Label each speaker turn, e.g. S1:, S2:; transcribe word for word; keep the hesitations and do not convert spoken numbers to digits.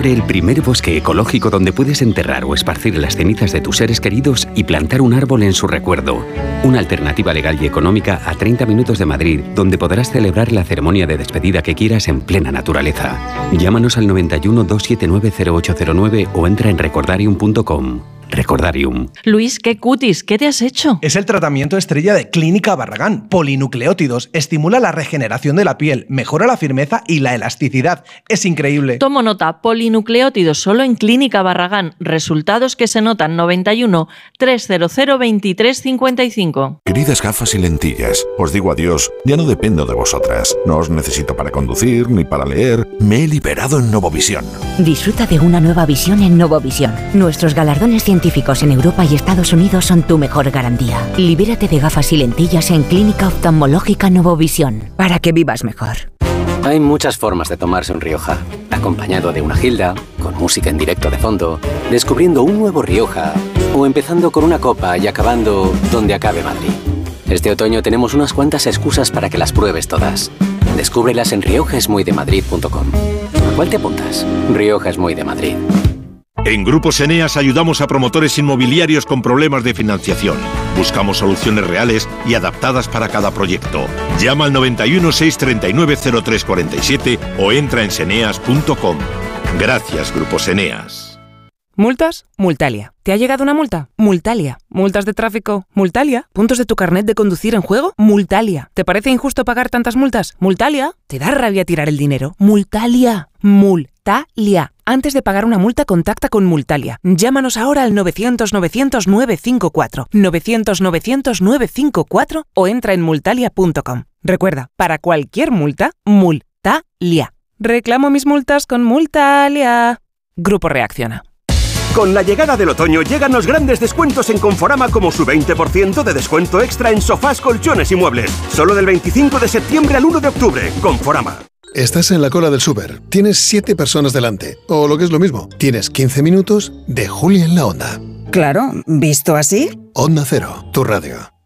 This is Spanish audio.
S1: Descubre el primer bosque ecológico donde puedes enterrar o esparcir las cenizas de tus seres queridos y plantar un árbol en su recuerdo. Una alternativa legal y económica a treinta minutos de Madrid, donde podrás celebrar la ceremonia de despedida que quieras en plena naturaleza. Llámanos al noventa y uno, doscientos setenta y nueve, cero ocho cero nueve o entra en recordarium punto com. Recordarium.
S2: Luis, qué cutis, ¿qué te has hecho?
S3: Es el tratamiento estrella de Clínica Barragán. Polinucleótidos. Estimula la regeneración de la piel, mejora la firmeza y la elasticidad. Es increíble.
S2: Tomo nota. Polinucleótidos solo en Clínica Barragán. Resultados que se notan. Noventa y uno, trescientos, veintitrés, cincuenta y cinco.
S4: Queridas gafas y lentillas, os digo adiós. Ya no dependo de vosotras. No os necesito para conducir ni para leer. Me he liberado en Novovisión.
S5: Disfruta de una nueva visión en Novovisión. Nuestros galardones científicos científicos en Europa y Estados Unidos son tu mejor garantía. Libérate de gafas y lentillas en Clínica Oftalmológica Novovisión, para que vivas mejor.
S6: Hay muchas formas de tomarse un Rioja. Acompañado de una gilda, con música en directo de fondo, descubriendo un nuevo Rioja, o empezando con una copa y acabando donde acabe Madrid. Este otoño tenemos unas cuantas excusas para que las pruebes todas. Descúbrelas en rioja es muy de madrid punto com. ¿A cuál te apuntas? Rioja es muy de Madrid.
S7: En Grupos Eneas ayudamos a promotores inmobiliarios con problemas de financiación. Buscamos soluciones reales y adaptadas para cada proyecto. Llama al noventa y uno, seiscientos treinta y nueve, cero tres cuarenta y siete o entra en seneas punto com. Gracias, Grupos Eneas.
S8: ¿Multas? Multalia. ¿Te ha llegado una multa? Multalia. ¿Multas de tráfico? Multalia. ¿Puntos de tu carnet de conducir en juego? Multalia. ¿Te parece injusto pagar tantas multas? Multalia. ¿Te da rabia tirar el dinero? Multalia. Multalia. Antes de pagar una multa, contacta con Multalia. Llámanos ahora al novecientos, novecientos, novecientos cincuenta y cuatro, novecientos, novecientos, novecientos cincuenta y cuatro o entra en multalia punto com. Recuerda, para cualquier multa, Multalia. Reclamo mis multas con Multalia. Grupo Reacciona.
S9: Con la llegada del otoño llegan los grandes descuentos en Conforama, como su veinte por ciento de descuento extra en sofás, colchones y muebles. Solo del veinticinco de septiembre al uno de octubre. Conforama.
S10: Estás en la cola del súper, tienes siete personas delante, o lo que es lo mismo, tienes quince minutos de Julia en la Onda.
S11: Claro, ¿visto así?
S10: Onda Cero, tu radio.